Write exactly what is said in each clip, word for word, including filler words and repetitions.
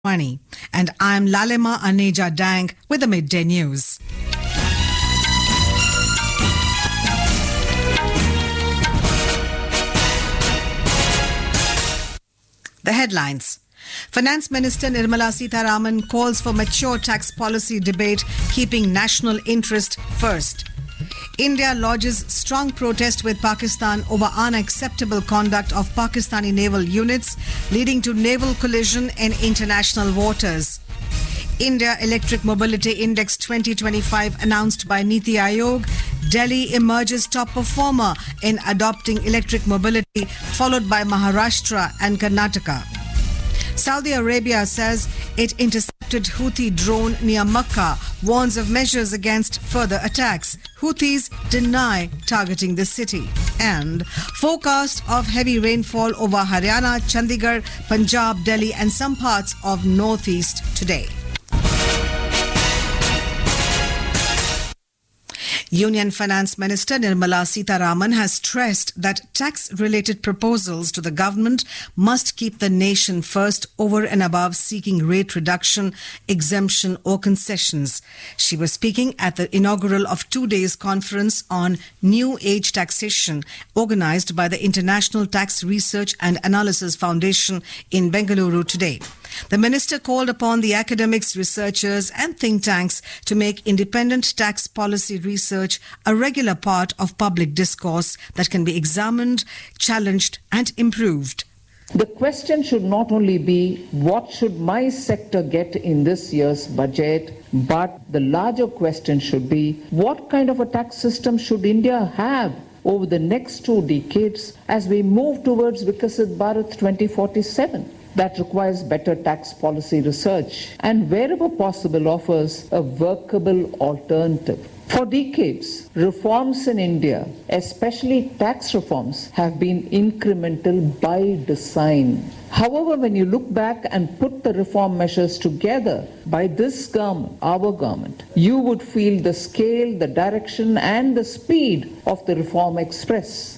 And I'm Lalema Aneja Dang with the Midday News. The headlines. Finance Minister Nirmala Sitharaman calls for mature tax policy debate, keeping national interest first. India lodges strong protest with Pakistan over unacceptable conduct of Pakistani naval units, leading to naval collision in international waters. India Electric Mobility Index twenty twenty-five announced by Niti Aayog. Delhi emerges top performer in adopting electric mobility, followed by Maharashtra and Karnataka. Saudi Arabia says it intercepted Houthi drone near Makkah, warns of measures against further attacks. Houthis deny targeting the city. And forecast of heavy rainfall over Haryana, Chandigarh, Punjab, Delhi and some parts of northeast today. Union Finance Minister Nirmala Sitharaman has stressed that tax-related proposals to the government must keep the nation first over and above seeking rate reduction, exemption or concessions. She was speaking at the inaugural of two days conference on New Age Taxation organized by the International Tax Research and Analysis Foundation in Bengaluru today. The minister called upon the academics, researchers and think tanks to make independent tax policy research a regular part of public discourse that can be examined, challenged and improved. The question should not only be what should my sector get in this year's budget, but the larger question should be what kind of a tax system should India have over the next two decades as we move towards Viksit Bharat twenty forty-seven. That requires better tax policy research and wherever possible offers a workable alternative. For decades, reforms in India, especially tax reforms, have been incremental by design. However, when you look back and put the reform measures together by this government, our government, you would feel the scale, the direction and the speed of the reform express.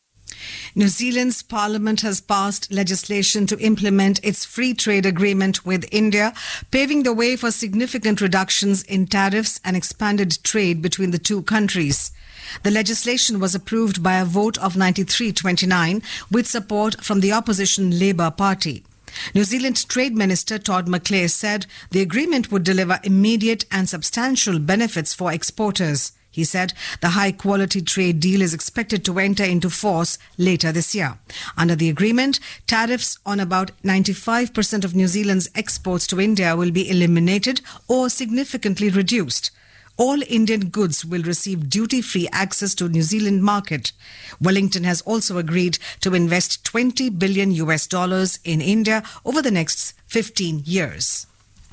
New Zealand's parliament has passed legislation to implement its free trade agreement with India, paving the way for significant reductions in tariffs and expanded trade between the two countries. The legislation was approved by a vote of ninety-three twenty-nine with support from the opposition Labour Party. New Zealand Trade Minister Todd McClay said the agreement would deliver immediate and substantial benefits for exporters. He said the high-quality trade deal is expected to enter into force later this year. Under the agreement, tariffs on about ninety-five percent of New Zealand's exports to India will be eliminated or significantly reduced. All Indian goods will receive duty-free access to New Zealand market. Wellington has also agreed to invest twenty billion U S dollars in India over the next fifteen years.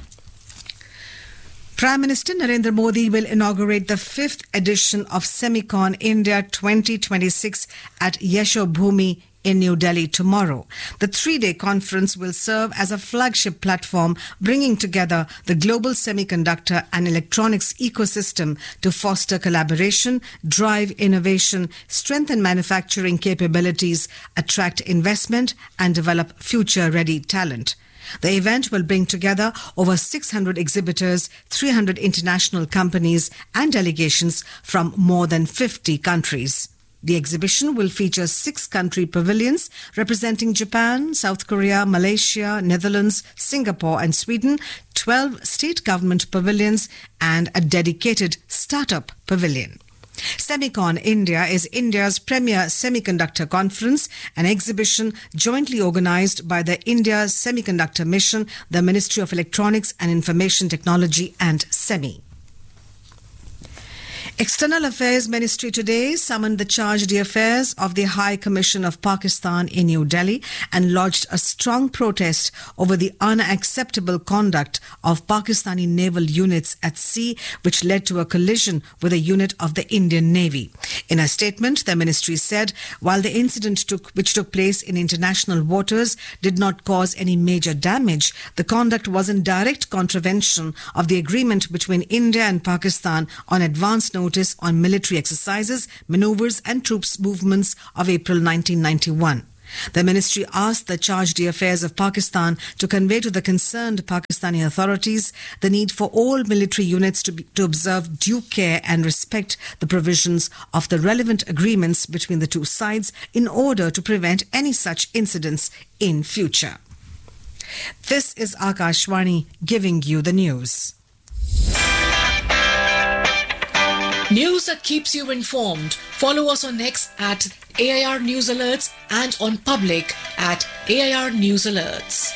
Prime Minister Narendra Modi will inaugurate the fifth edition of Semicon India twenty twenty-six at Yashobhoomi in New Delhi tomorrow. The three-day conference will serve as a flagship platform bringing together the global semiconductor and electronics ecosystem to foster collaboration, drive innovation, strengthen manufacturing capabilities, attract investment and develop future-ready talent. The event will bring together over six hundred exhibitors, three hundred international companies and delegations from more than fifty countries. The exhibition will feature six country pavilions representing Japan, South Korea, Malaysia, Netherlands, Singapore and Sweden, twelve state government pavilions and a dedicated startup pavilion. Semicon India is India's premier semiconductor conference, an exhibition jointly organized by the India Semiconductor Mission, the Ministry of Electronics and Information Technology and SEMI. External Affairs Ministry today summoned the charge d'affaires of the High Commission of Pakistan in New Delhi and lodged a strong protest over the unacceptable conduct of Pakistani naval units at sea, which led to a collision with a unit of the Indian Navy. In a statement, the ministry said while the incident took, which took place in international waters did not cause any major damage, the conduct was in direct contravention of the agreement between India and Pakistan on advance notice on military exercises, maneuvers and troops movements of April nineteen ninety-one. The ministry asked the charge d'affaires of Pakistan to convey to the concerned Pakistani authorities the need for all military units to, be, to observe due care and respect the provisions of the relevant agreements between the two sides in order to prevent any such incidents in future. This is Akashvani giving you the news. News that keeps you informed. Follow us on X at A I R News Alerts and on Public at A I R News Alerts.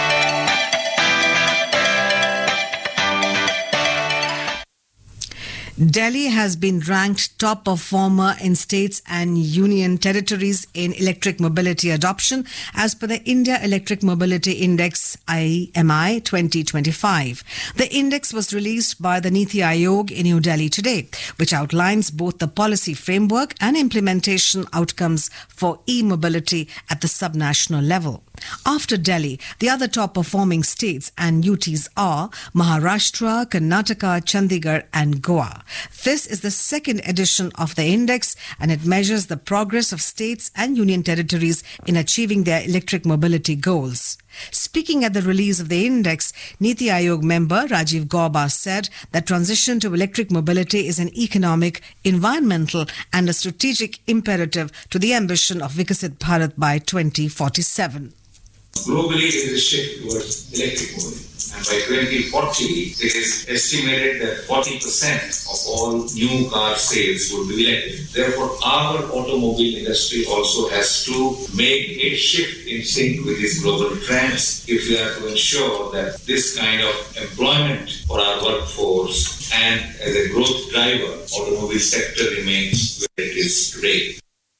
Delhi has been ranked top performer in states and union territories in electric mobility adoption as per the India Electric Mobility Index I M I twenty twenty-five. The index was released by the Niti Aayog in New Delhi today, which outlines both the policy framework and implementation outcomes for e-mobility at the subnational level. After Delhi, the other top performing states and U Ts are Maharashtra, Karnataka, Chandigarh and Goa. This is the second edition of the index and it measures the progress of states and union territories in achieving their electric mobility goals. Speaking at the release of the index, Niti Aayog member Rajiv Gauba said that transition to electric mobility is an economic, environmental and a strategic imperative to the ambition of Viksit Bharat by twenty forty-seven. Globally, there is a shift towards electric mobility. And by twenty forty, it is estimated that forty percent of all new car sales will be electric. Therefore, our automobile industry also has to make a shift in sync with these global trends if we are to ensure that this kind of employment for our workforce and as a growth driver, automobile sector remains where it is today.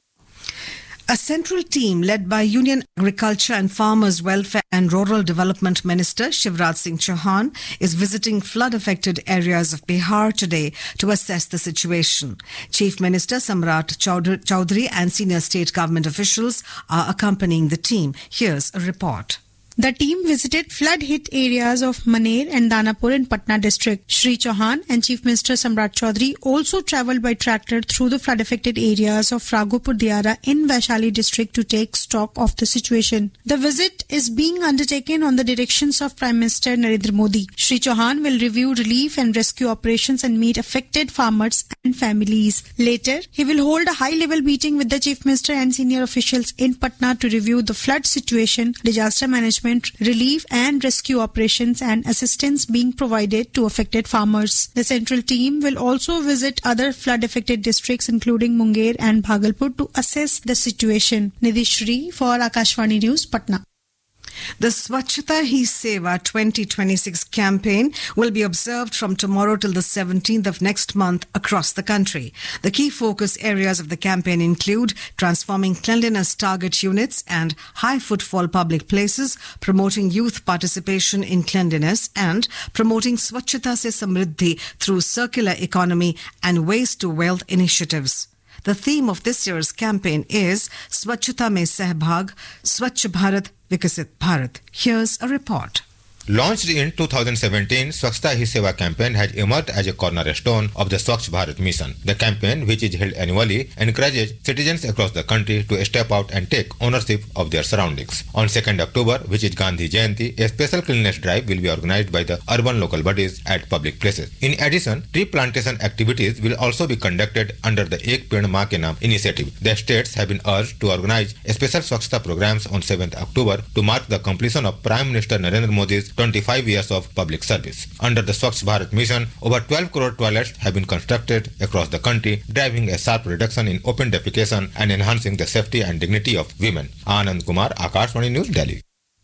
A central team led by Union Agriculture and Farmers Welfare and Rural Development Minister Shivraj Singh Chauhan is visiting flood-affected areas of Bihar today to assess the situation. Chief Minister Samrat Chaudhary and senior state government officials are accompanying the team. Here's a report. The team visited flood-hit areas of Maner and Danapur in Patna district. Shri Chauhan and Chief Minister Samrat Chaudhary also travelled by tractor through the flood-affected areas of Raghupur Diara in Vaishali district to take stock of the situation. The visit is being undertaken on the directions of Prime Minister Narendra Modi. Shri Chauhan will review relief and rescue operations and meet affected farmers and families. Later, he will hold a high-level meeting with the Chief Minister and senior officials in Patna to review the flood situation, disaster management, relief and rescue operations and assistance being provided to affected farmers. The central team will also visit other flood-affected districts including Munger and Bhagalpur to assess the situation. Nidhi Shri for Akashvani News, Patna. The Swachhata Hi Seva twenty twenty-six campaign will be observed from tomorrow till the seventeenth of next month across the country. The key focus areas of the campaign include transforming cleanliness target units and high footfall public places, promoting youth participation in cleanliness and promoting Swachhata Se Samriddhi through circular economy and waste to wealth initiatives. The theme of this year's campaign is Swachhata Mein Sahbhag, Swachh Bharat, Viksit Bharat. Here's a report. Launched in two thousand seventeen, Swachhata Hi Seva campaign has emerged as a cornerstone of the Swachh Bharat mission. The campaign, which is held annually, encourages citizens across the country to step out and take ownership of their surroundings. On second October, which is Gandhi Jayanti, a special cleanliness drive will be organized by the urban local bodies at public places. In addition, tree plantation activities will also be conducted under the Ek Ped Maa Ke Naam initiative. The states have been urged to organize special Swachhata programs on seventh October to mark the completion of Prime Minister Narendra Modi's twenty-five years of public service. Under the Swachh Bharat mission, over twelve crore toilets have been constructed across the country, driving a sharp reduction in open defecation and enhancing the safety and dignity of women. Anand Kumar, Akashvani News, Delhi.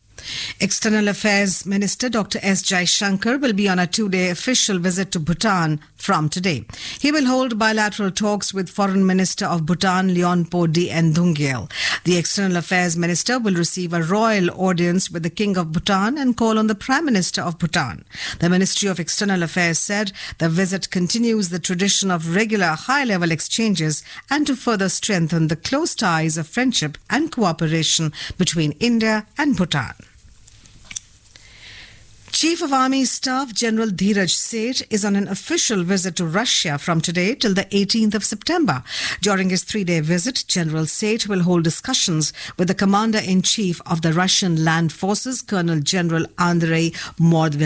External Affairs Minister Doctor S. Jaishankar will be on a two-day official visit to Bhutan from today. He will hold bilateral talks with Foreign Minister of Bhutan, Leonpo D. Ndungel. The External Affairs Minister will receive a royal audience with the King of Bhutan and call on the Prime Minister of Bhutan. The Ministry of External Affairs said the visit continues the tradition of regular high-level exchanges and to further strengthen the close ties of friendship and cooperation between India and Bhutan. Chief of Army Staff General Dheeraj Seth is on an official visit to Russia from today till the eighteenth of September. During his three-day visit, General Seth will hold discussions with the Commander-in-Chief of the Russian Land Forces, Colonel General Andrei Mordvin.